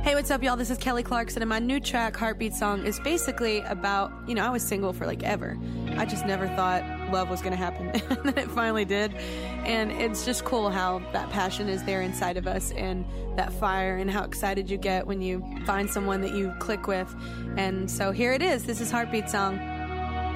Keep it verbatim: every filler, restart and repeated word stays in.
Hey, what's up, y'all? This is Kelly Clarkson, and my new track, Heartbeat Song, is basically about, you know, I was single for like ever. I just never thought love was going to happen, and then it finally did. And it's just cool how that passion is there inside of us, and that fire, and how excited you get when you find someone that you click with. And so here it is. This is Heartbeat Song.